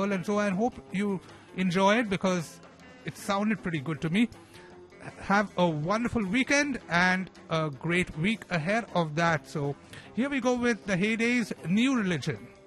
Girl, and so I hope you enjoy it because it sounded pretty good to me. Have a wonderful weekend and a great week ahead of that. So here we go with the Heydays' New Religion.